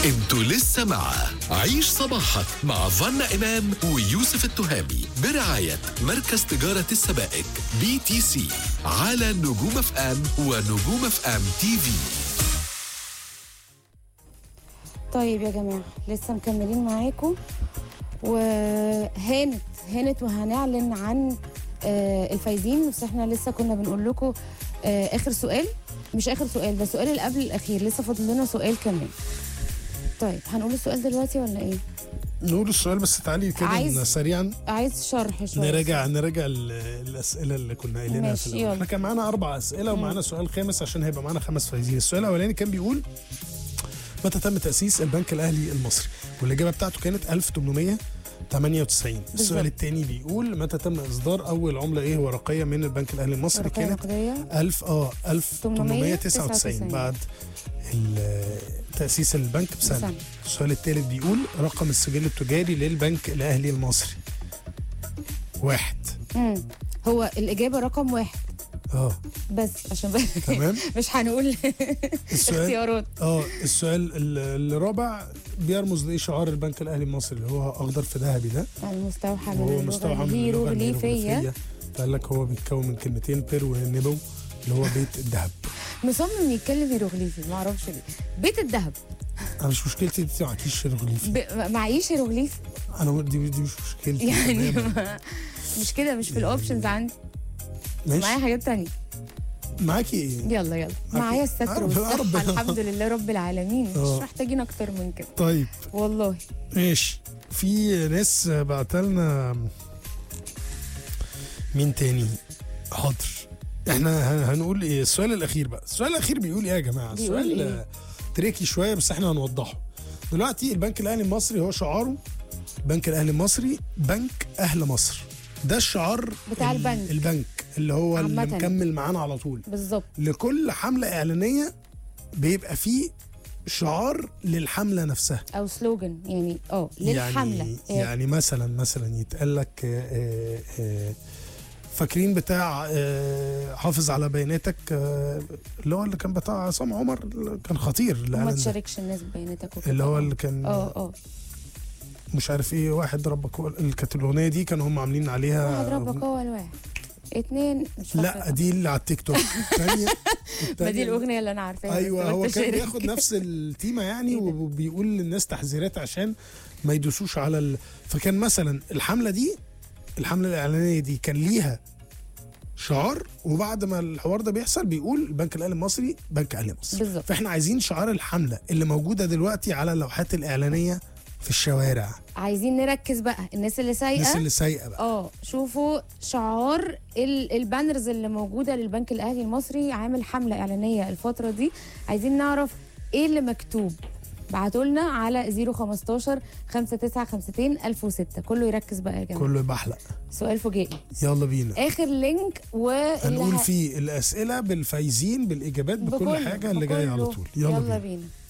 انتوا لسه مع عيش صباحك مع فانا إمام ويوسف التهامي برعاية مركز تجارة السبائك BTC على نجوم اف ام ونجوم اف ام تي في. طيب يا جماعة لسه مكملين معاكم، وهانت وهنعلن عن الفايزين. بس احنا لسه كنا بنقول لكم اخر سؤال، مش اخر سؤال، ده السؤال اللي قبل الاخير، لسه فاضل لنا سؤال كمان. طيب هنقول السؤال دلوقتي ولا ايه؟ نقول السؤال بس تعالي كده سريعا. عايز شرح شويه. نراجع الاسئله اللي كنا قايلينها في الاول. احنا كان معانا 4 اسئله ومعانا سؤال خامس عشان هيبقى معانا 5 فايزين. السؤال الاولاني كان بيقول متى تم تاسيس البنك الاهلي المصري؟ والاجابه بتاعته كانت 1898. السؤال الثاني بيقول متى تم اصدار اول عمله ورقيه من البنك الاهلي المصري؟ كانت 1899 بعد تأسيس البنك بسنة. السؤال الثالث بيقول رقم السجل التجاري للبنك الأهلي المصري 1. هو الإجابة رقم 1. بس عشان تمام مش هنقول اختيارات. السؤال الرابع بيرمز لإيه شعار البنك الأهلي المصري اللي هو أخضر في ذهبي ده؟ المستوحى من اللغة الهيروغليفية. فقال لك هو بيتكون من كلمتين بير ونبو اللي هو بيت الذهب. مصمم يتكلم هيروغليفي، ما اعرفش ليه. بيت الذهب. انا مش مشكلتي انت معكيش هيروغليفي. معيش هيروغليفي. انا دي مش مشكلتي يعني مش كده، مش في الاوبشنز عندي. معايا حاجات تانية. معاكي ايه؟ يلا معايا الستر والصحة الحمد لله رب العالمين. مش محتاجين اكتر من كده. طيب والله ماشي. في ناس بعتلنا مين تاني؟ حاضر احنا هنقول ايه؟ السؤال الاخير بقى. السؤال الاخير بيقول ايه يا جماعه؟ السؤال تريكي شويه بس احنا هنوضحه دلوقتي. البنك الاهلي المصري هو شعاره البنك الاهلي المصري بنك اهل مصر. ده الشعار بتاع البنك اللي هو اللي مكمل معانا على طول بالظبط. لكل حمله اعلانيه بيبقى فيه شعار للحمله نفسها او سلوجن، يعني للحمله. يعني مثلا يتقال لك فاكرين بتاع حافظ على بياناتك اللي هو اللي كان بتاع عصام عمر، كان خطير. ما تشاركش الناس بياناتك وكده. اللي هو اللي كان مش عارف ايه، واحد ربك هو كانت الاغنيه دي كانوا هم عاملين عليها واحد ربك هو الواحد 2 مش لا دي اللي على التيك توك. الثانيه ما دي الاغنيه اللي انا عارفاها. ايوه هو كان بياخد نفس التيمه يعني وبيقول للناس تحذيرات عشان ما يدوسوش على فكان مثلا الحمله الاعلانيه دي كان ليها شعار، وبعد ما الحوار ده بيحصل بيقول البنك الاهلي المصري بنك اهلي مصر بالزبط. فاحنا عايزين شعار الحمله اللي موجوده دلوقتي على اللوحات الاعلانيه في الشوارع. عايزين نركز بقى الناس اللي سايقه بقى شوفوا شعار البانرز اللي موجوده للبنك الاهلي المصري. عامل حمله اعلانيه الفتره دي، عايزين نعرف ايه اللي مكتوب. بعتوا لنا على 015 5952 1006. كله يركز بقى يا جماعه، كله يبحلق. سؤال فجائي، يلا بينا. اخر لينك هنقول فيه الاسئله بالفايزين بالاجابات بكل حاجه اللي جايه على طول. يلا بينا.